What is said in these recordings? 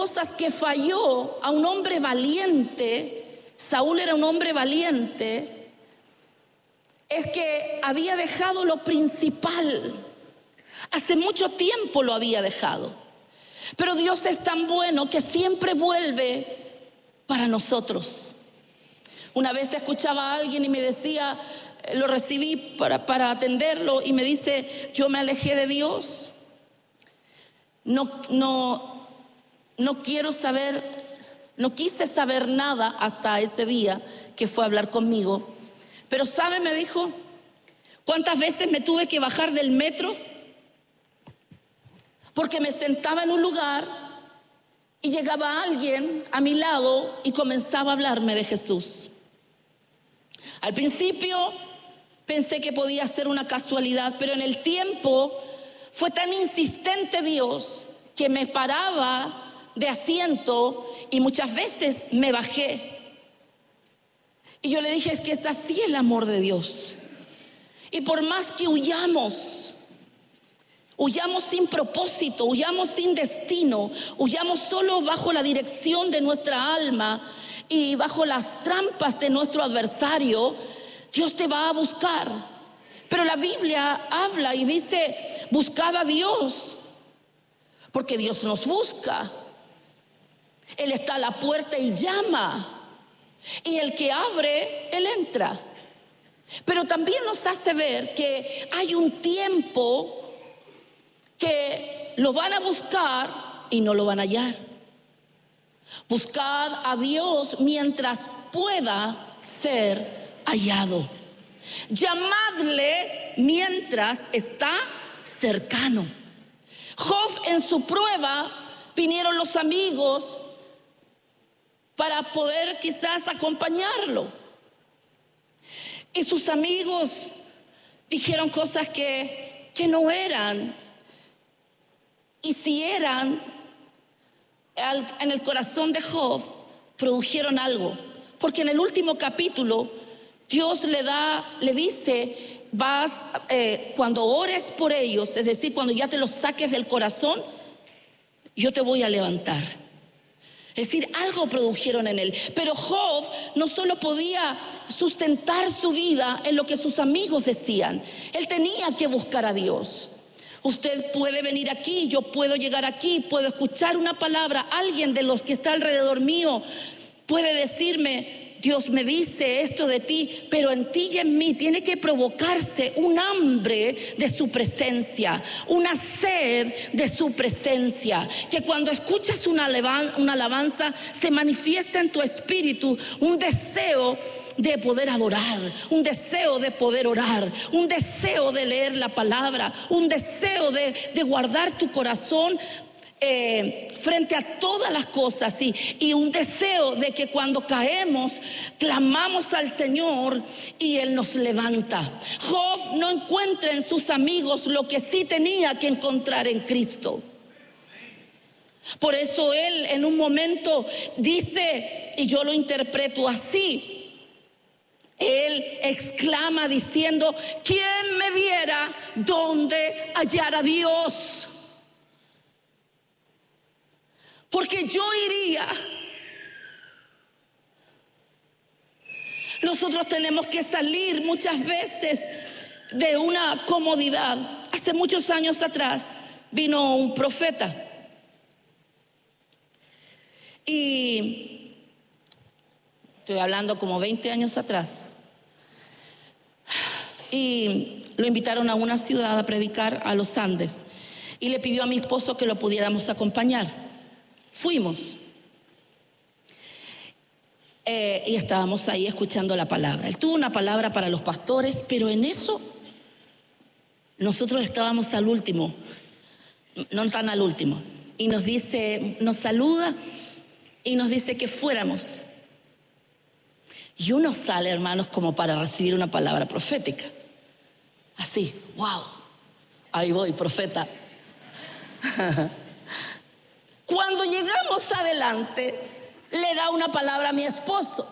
cosas que falló a un hombre valiente, Saúl era un hombre valiente, es que había dejado lo principal. Hace mucho tiempo lo había dejado. Pero Dios es tan bueno que siempre vuelve para nosotros. Una vez escuchaba a alguien y me decía, lo recibí para atenderlo, y me dice: yo me alejé de Dios. No quiero saber, no quise saber nada hasta ese día que fue a hablar conmigo. Pero ¿sabe? Me dijo, ¿cuántas veces me tuve que bajar del metro? Porque me sentaba en un lugar y llegaba alguien a mi lado y comenzaba a hablarme de Jesús. Al principio pensé que podía ser una casualidad, pero en el tiempo fue tan insistente Dios que me paraba de asiento y muchas veces me bajé. Y yo le dije, es que es así el amor de Dios. Y por más que huyamos sin propósito, huyamos sin destino, huyamos solo bajo la dirección de nuestra alma y bajo las trampas de nuestro adversario, Dios te va a buscar. Pero la Biblia habla y dice, buscad a Dios, porque Dios nos busca. Él está a la puerta y llama, y el que abre, Él entra. Pero también nos hace ver que hay un tiempo que lo van a buscar y no lo van a hallar. Buscad a Dios mientras pueda ser hallado. Llamadle mientras está cercano. Job, en su prueba, vinieron los amigos para poder quizás acompañarlo. Y sus amigos dijeron cosas que no eran. Y si eran, en el corazón de Job produjeron algo. Porque en el último capítulo Dios le dice, cuando ores por ellos, es decir, cuando ya te los saques del corazón, yo te voy a levantar. Es decir, algo produjeron en él. Pero Job no solo podía sustentar su vida en lo que sus amigos decían, él tenía que buscar a Dios. Usted puede venir aquí, yo puedo llegar aquí, puedo escuchar una palabra, alguien de los que está alrededor mío puede decirme, Dios me dice esto de ti, pero en ti y en mí tiene que provocarse un hambre de su presencia, una sed de su presencia, que cuando escuchas una alabanza se manifiesta en tu espíritu un deseo de poder adorar, un deseo de poder orar, un deseo de leer la palabra, un deseo de guardar tu corazón frente a todas las cosas, y un deseo de que cuando caemos clamamos al Señor y Él nos levanta. Job no encuentra en sus amigos lo que sí tenía que encontrar en Cristo. Por eso él en un momento dice, y yo lo interpreto así, él exclama diciendo, ¿quién me viera donde hallar a Dios? Porque yo iría. Nosotros tenemos que salir muchas veces de una comodidad. Hace muchos años atrás vino un profeta y estoy hablando como 20 años atrás, y lo invitaron a una ciudad a predicar, a los Andes, y le pidió a mi esposo que lo pudiéramos acompañar. Fuimos y estábamos ahí escuchando la palabra. Él tuvo una palabra para los pastores, pero en eso nosotros estábamos al último, no tan al último, y nos dice, nos saluda y nos dice que fuéramos. Y uno sale, hermanos, como para recibir una palabra profética. Así, wow, ahí voy, profeta. Cuando llegamos adelante, le da una palabra a mi esposo.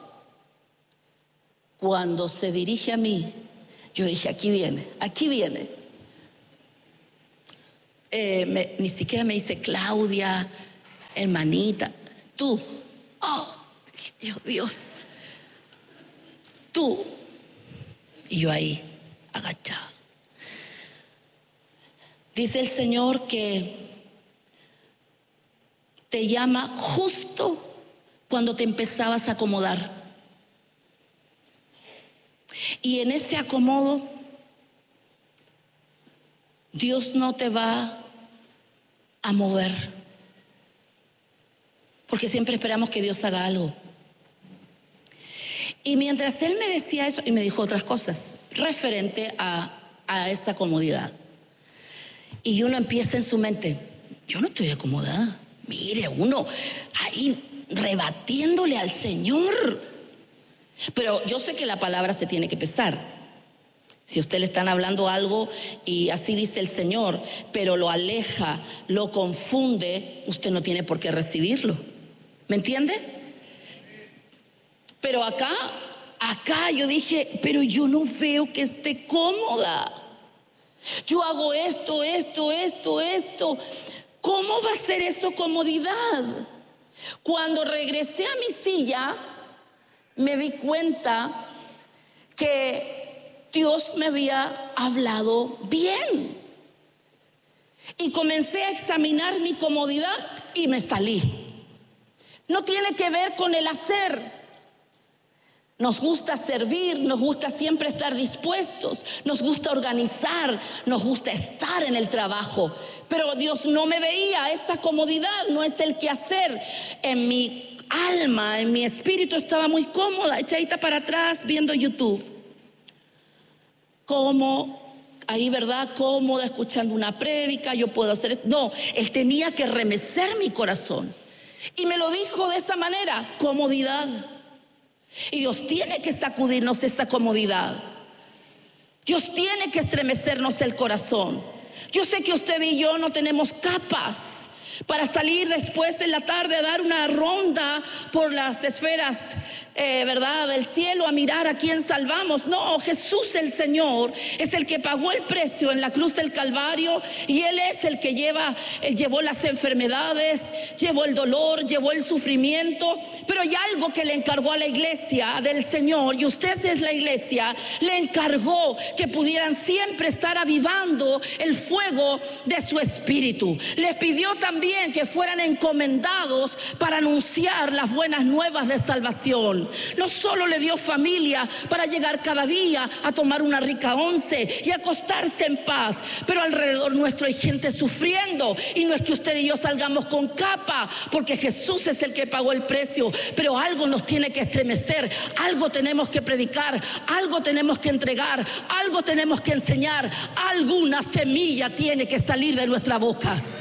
Cuando se dirige a mí, yo dije, aquí viene, aquí viene. Ni siquiera me dice Claudia, hermanita, tú, oh, Dios, tú. Y yo ahí, agachado. Dice el Señor que te llama justo cuando te empezabas a acomodar. Y en ese acomodo, Dios no te va a mover. Porque siempre esperamos que Dios haga algo. Y mientras Él me decía eso, y me dijo otras cosas referente a esa comodidad. Y uno empieza en su mente, yo no estoy acomodada. Mire, uno ahí rebatiéndole al Señor. Pero yo sé que la palabra se tiene que pesar. Si a usted le están hablando algo y así dice el Señor, pero lo aleja, lo confunde, usted no tiene por qué recibirlo. ¿Me entiende? Pero acá yo dije, pero yo no veo que esté cómoda. Yo hago esto. ¿Cómo va a ser eso comodidad? Cuando regresé a mi silla, me di cuenta que Dios me había hablado bien. Y comencé a examinar mi comodidad y me salí. No tiene que ver con el hacer. Nos gusta servir, nos gusta siempre estar dispuestos, nos gusta organizar, nos gusta estar en el trabajo. Pero Dios no me veía, esa comodidad no es el quehacer. En mi alma, en mi espíritu estaba muy cómoda, echadita para atrás viendo YouTube. Como ahí, ¿verdad? Cómoda, escuchando una prédica, yo puedo hacer esto. No, Él tenía que remecer mi corazón. Y me lo dijo de esa manera, comodidad. Y Dios tiene que sacudirnos esa comodidad. Dios tiene que estremecernos el corazón. Yo sé que usted y yo no tenemos capas para salir después en la tarde a dar una ronda por las esferas, ¿verdad?, del cielo, a mirar a quién salvamos. No, Jesús el Señor es el que pagó el precio en la cruz del Calvario, y Él es el que llevó las enfermedades, llevó el dolor, llevó el sufrimiento. Pero hay algo que le encargó a la iglesia del Señor, y usted es la iglesia, le encargó que pudieran siempre estar avivando el fuego de su espíritu. Les pidió también que fueran encomendados para anunciar las buenas nuevas de salvación. No solo le dio familia para llegar cada día a tomar una rica once y acostarse en paz, pero alrededor nuestro hay gente sufriendo, y no es que usted y yo salgamos con capa, porque Jesús es el que pagó el precio. Pero algo nos tiene que estremecer, algo tenemos que predicar, algo tenemos que entregar, algo tenemos que enseñar, alguna semilla tiene que salir de nuestra boca.